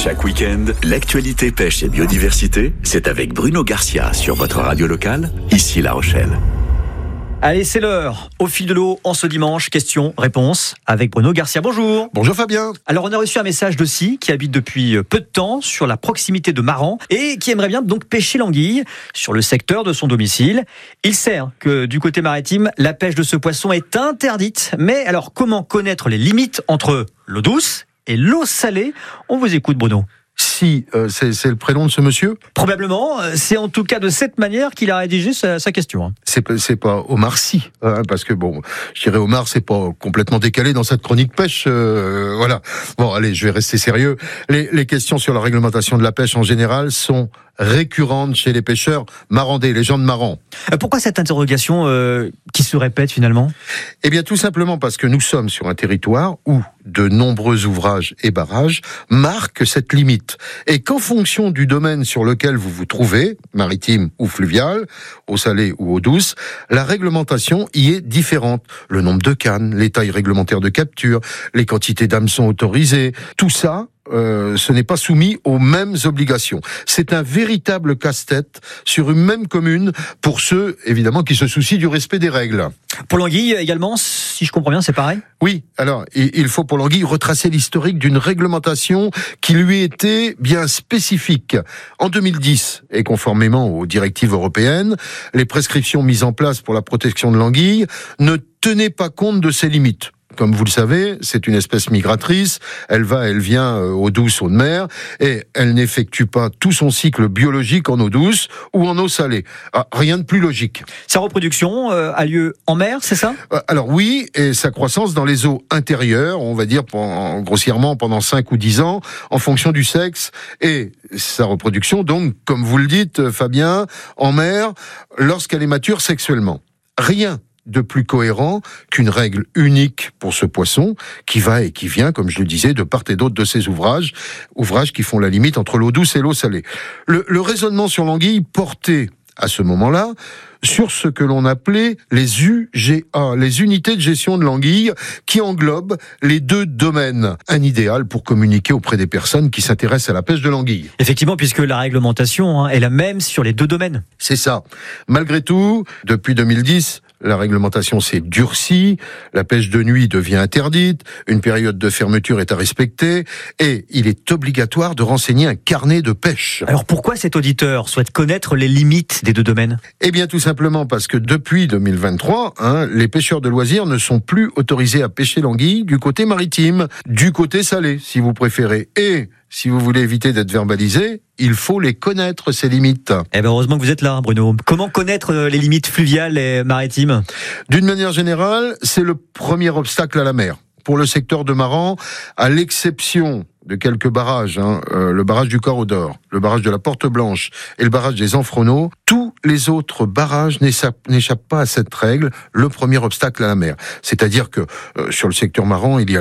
Chaque week-end, l'actualité pêche et biodiversité, c'est avec Bruno Garcia sur votre radio locale, ici La Rochelle. Allez, c'est l'heure. Au fil de l'eau, en ce dimanche, questions-réponses avec Bruno Garcia. Bonjour. Bonjour Fabien. Alors, on a reçu un message de Si, qui habite depuis peu de temps sur la proximité de Maran et qui aimerait bien donc pêcher l'anguille sur le secteur de son domicile. Il sait que du côté maritime, la pêche de ce poisson est interdite. Mais alors, comment connaître les limites entre l'eau douce et l'eau salée? On vous écoute, Bruno. Si, c'est le prénom de ce monsieur? Probablement, c'est en tout cas de cette manière qu'il a rédigé sa question. C'est pas Omar Sy, parce que bon, je dirais Omar, c'est pas complètement décalé dans cette chronique pêche, voilà. Bon, allez, je vais rester sérieux. Les questions sur la réglementation de la pêche en général sont récurrentes chez les pêcheurs marandais, les gens de Maran. Pourquoi cette interrogation qui se répète finalement? Eh bien, tout simplement parce que nous sommes sur un territoire où de nombreux ouvrages et barrages marquent cette limite. Et qu'en fonction du domaine sur lequel vous vous trouvez, maritime ou fluvial, eau salée ou eau douce, la réglementation y est différente. Le nombre de cannes, les tailles réglementaires de capture, les quantités d'hameçons autorisées, tout ça, ce n'est pas soumis aux mêmes obligations. C'est un véritable casse-tête sur une même commune pour ceux, évidemment, qui se soucient du respect des règles. Pour l'anguille également, si je comprends bien, c'est pareil? Oui, alors, il faut pour l'anguille retracer l'historique d'une réglementation qui lui était bien spécifique. En 2010, et conformément aux directives européennes, les prescriptions mises en place pour la protection de l'anguille ne tenaient pas compte de ces limites. Comme vous le savez, c'est une espèce migratrice, elle va, elle vient eau douce, eau de mer, et elle n'effectue pas tout son cycle biologique en eau douce ou en eau salée. Rien de plus logique. Sa reproduction a lieu en mer, c'est ça? Alors oui, et sa croissance dans les eaux intérieures, on va dire grossièrement pendant 5 ou 10 ans, en fonction du sexe, et sa reproduction, donc, comme vous le dites, Fabien, en mer, lorsqu'elle est mature sexuellement. Rien de plus cohérent qu'une règle unique pour ce poisson qui va et qui vient, comme je le disais, de part et d'autre de ces ouvrages qui font la limite entre l'eau douce et l'eau salée. Le raisonnement sur l'anguille portait à ce moment-là sur ce que l'on appelait les UGA, les unités de gestion de l'anguille, qui englobent les deux domaines. Un idéal pour communiquer auprès des personnes qui s'intéressent à la pêche de l'anguille. Effectivement, puisque la réglementation est la même sur les deux domaines. C'est ça. Malgré tout, depuis 2010, la réglementation s'est durcie, la pêche de nuit devient interdite, une période de fermeture est à respecter, et il est obligatoire de renseigner un carnet de pêche. Alors pourquoi cet auditeur souhaite connaître les limites des deux domaines? Eh bien tout simplement parce que depuis 2023, les pêcheurs de loisirs ne sont plus autorisés à pêcher l'anguille du côté maritime, du côté salé si vous préférez. Et si vous voulez éviter d'être verbalisé, il faut les connaître, ces limites. Eh bien, heureusement que vous êtes là, Bruno. Comment connaître les limites fluviales et maritimes? D'une manière générale, c'est le premier obstacle à la mer. Pour le secteur de Maran, à l'exception de quelques barrages, le barrage du Corps d'Or, le barrage de la Porte Blanche et le barrage des Anfroneaux, tous les autres barrages n'échappent pas à cette règle, le premier obstacle à la mer. C'est-à-dire que sur le secteur Maran, il y a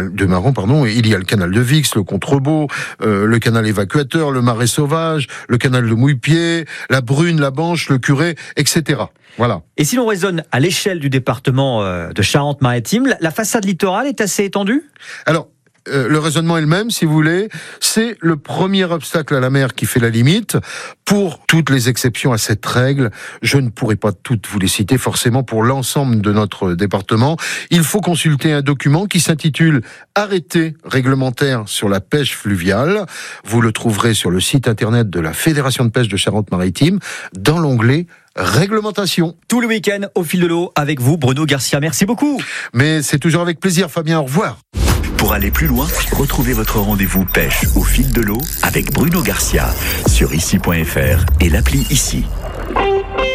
le canal de Vix, le Contrebau, le canal évacuateur, le marais sauvage, le canal de Mouillepied, la Brune, la Banche, le Curé, etc. Voilà. Et si l'on raisonne à l'échelle du département de Charente-Maritime, la façade littorale est assez étendue? Alors, le raisonnement est le même, si vous voulez. C'est le premier obstacle à la mer qui fait la limite. Pour toutes les exceptions à cette règle, je ne pourrai pas toutes vous les citer forcément pour l'ensemble de notre département. Il faut consulter un document qui s'intitule « Arrêté réglementaire sur la pêche fluviale ». Vous le trouverez sur le site internet de la Fédération de pêche de Charente-Maritime dans l'onglet réglementation. Tout le week-end au fil de l'eau avec vous, Bruno Garcia. Merci beaucoup. Mais c'est toujours avec plaisir, Fabien. Au revoir. Pour aller plus loin, retrouvez votre rendez-vous pêche au fil de l'eau avec Bruno Garcia sur ici.fr et l'appli Ici.